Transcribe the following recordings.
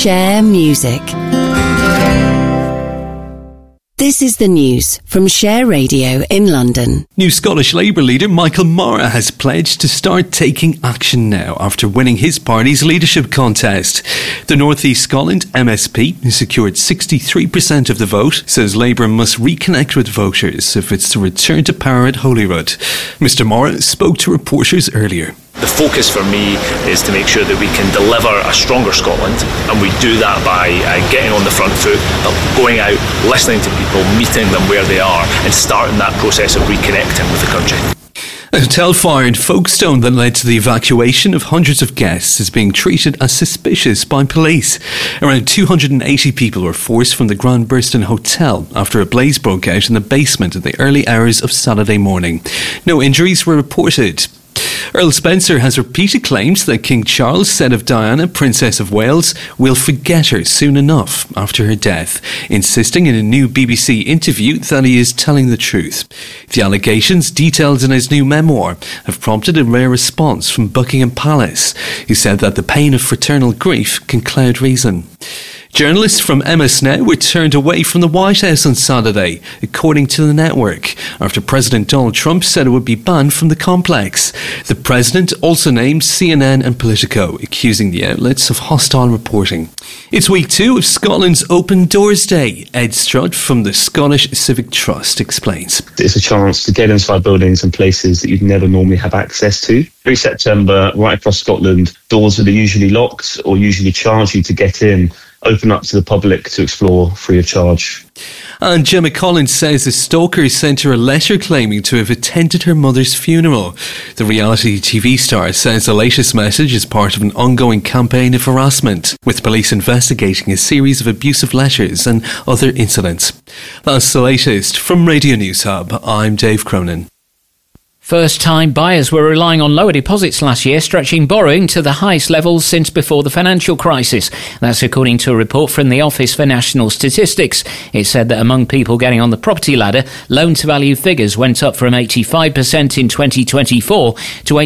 Share music. This is the news from Share Radio in London. New Scottish Labour leader Michael Marra has pledged to start taking action now after winning his party's leadership contest. The North East Scotland MSP, who secured 63% of the vote, says Labour must reconnect with voters if it's to return to power at Holyrood. Mr Marra spoke to reporters earlier. The focus for me is to make sure that we can deliver a stronger Scotland, and we do that by getting on the front foot, going out, listening to people, meeting them where they are, and starting that process of reconnecting with the country. A hotel fire in Folkestone that led to the evacuation of hundreds of guests is being treated as suspicious by police. Around 280 people were forced from the Grand Burston Hotel after a blaze broke out in the basement in the early hours of Saturday morning. No injuries were reported. Earl Spencer has repeated claims that King Charles said of Diana, Princess of Wales, "We'll forget her soon enough" after her death, insisting in a new BBC interview that he is telling the truth. The allegations, detailed in his new memoir, have prompted a rare response from Buckingham Palace, who said that the pain of fraternal grief can cloud reason. Journalists from MS Now were turned away from the White House on Saturday, according to the network, after President Donald Trump said it would be banned from the complex. The president also named CNN and Politico, accusing the outlets of hostile reporting. It's week 2 of Scotland's Open Doors Day. Ed Strutt from the Scottish Civic Trust explains. It's a chance to get inside buildings and places that you'd never normally have access to. Every September, right across Scotland, doors that are usually locked or usually charge you to get in open up to the public to explore free of charge. And Gemma Collins says a stalker sent her a letter claiming to have attended her mother's funeral. The reality TV star says the latest message is part of an ongoing campaign of harassment, with police investigating a series of abusive letters and other incidents. That's the latest from Radio News Hub. I'm Dave Cronin. First-time buyers were relying on lower deposits last year, stretching borrowing to the highest levels since before the financial crisis. That's according to a report from the Office for National Statistics. It said that among people getting on the property ladder, loan-to-value figures went up from 85% in 2024 to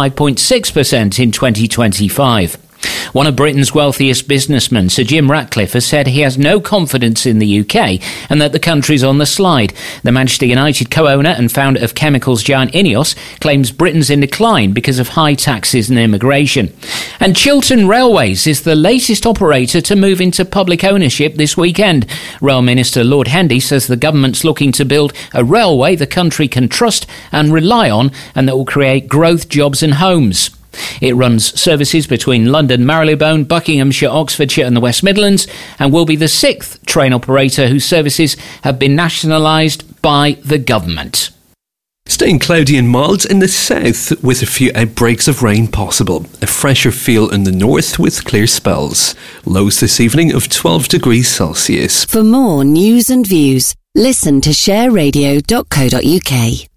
85.6% in 2025. One of Britain's wealthiest businessmen, Sir Jim Ratcliffe, has said he has no confidence in the UK and that the country's on the slide. The Manchester United co-owner and founder of chemicals giant Ineos claims Britain's in decline because of high taxes and immigration. And Chiltern Railways is the latest operator to move into public ownership this weekend. Rail Minister Lord Hendy says the government's looking to build a railway the country can trust and rely on, and that will create growth, jobs and homes. It runs services between London, Marylebone, Buckinghamshire, Oxfordshire and the West Midlands, and will be the 6th train operator whose services have been nationalised by the government. Staying cloudy and mild in the south with a few outbreaks of rain possible. A fresher feel in the north with clear spells. Lows this evening of 12 degrees Celsius. For more news and views, listen to shareradio.co.uk.